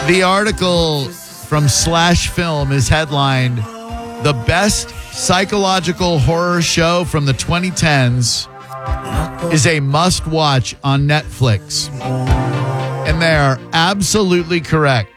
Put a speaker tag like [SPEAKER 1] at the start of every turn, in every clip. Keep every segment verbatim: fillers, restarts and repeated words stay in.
[SPEAKER 1] The article from Slash Film is headlined, "The Best Psychological Horror Show from the twenty tens is a must-watch on Netflix." And they are absolutely correct.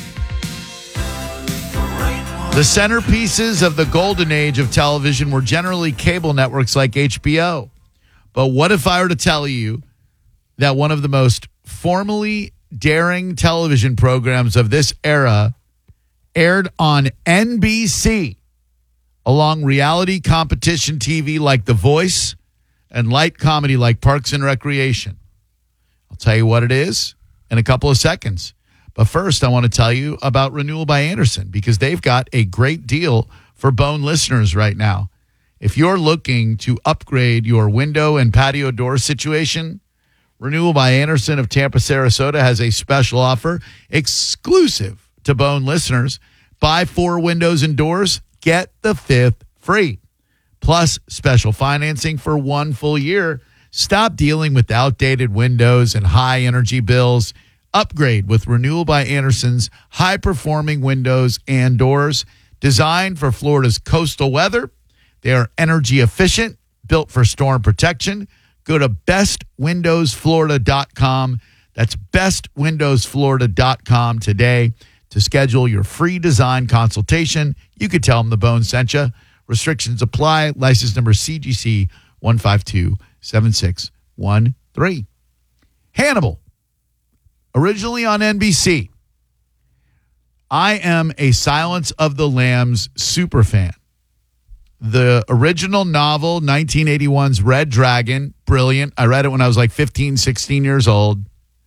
[SPEAKER 1] The centerpieces of the golden age of television were generally cable networks like H B O. But what if I were to tell you that one of the most formally daring television programs of this era aired on N B C, along reality competition T V like The Voice and light comedy like Parks and Recreation? I'll tell you what it is in a couple of seconds. But first, I want to tell you about Renewal by Andersen, because they've got a great deal for Bone listeners right now. If you're looking to upgrade your window and patio door situation, Renewal by Andersen of Tampa, Sarasota has a special offer exclusive to Bone listeners. Buy four windows and doors, get the fifth free. Plus special financing for one full year. Stop dealing with outdated windows and high energy bills. Upgrade with Renewal by Andersen's high-performing windows and doors designed for Florida's coastal weather. They are energy efficient, built for storm protection. Go to best windows florida dot com. That's best windows florida dot com today to schedule your free design consultation. You could tell them the Bone sent you. Restrictions apply. License number C G C one five two seven six one three. Hannibal. Originally on N B C. I am a Silence of the Lambs super fan. The original novel, nineteen eighty-one's Red Dragon, brilliant. I read it when I was like fifteen, sixteen years old.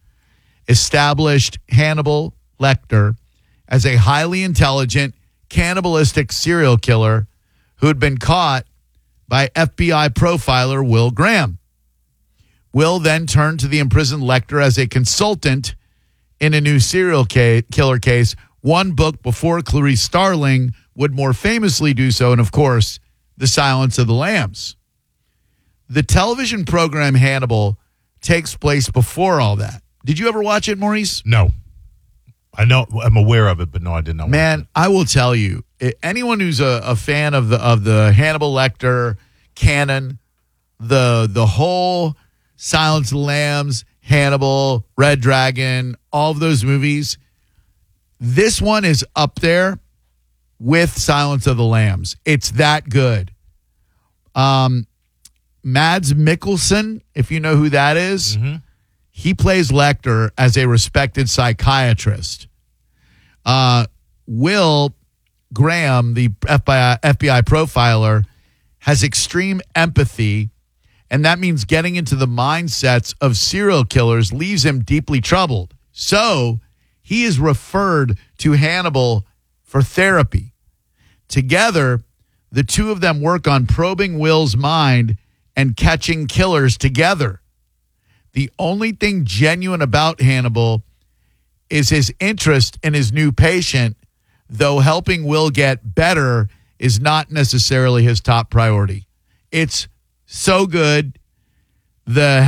[SPEAKER 1] Established Hannibal Lecter as a highly intelligent, cannibalistic serial killer who had been caught by F B I profiler Will Graham. Will then turned to the imprisoned Lecter as a consultant in a new serial ca- killer case, one book before Clarice Starling would more famously do so, and of course, The Silence of the Lambs. The television program Hannibal takes place before all that. Did you ever watch it, Maurice?
[SPEAKER 2] No. I know, I'm aware of it, but no, I did not.
[SPEAKER 1] Man, I will tell you, anyone who's a, a fan of the of the Hannibal Lecter canon, the the whole Silence of the Lambs, Hannibal, Red Dragon, all of those movies, this one is up there with Silence of the Lambs. It's that good. Um, Mads Mikkelsen, if you know who that is, mm-hmm. He plays Lecter as a respected psychiatrist. Uh, Will Graham, the F B I, F B I profiler, has extreme empathy, and that means getting into the mindsets of serial killers leaves him deeply troubled. So he is referred to Hannibal for therapy. Together, the two of them work on probing Will's mind and catching killers together. The only thing genuine about Hannibal is his interest in his new patient, though helping Will get better is not necessarily his top priority. It's so good. The